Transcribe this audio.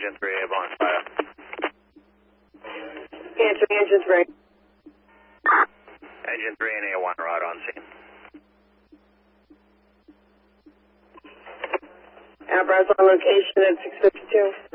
Engine 3, Avon, fire. Answer Engine 3. Engine 3 and A1, right on scene. Outbound on location at 652.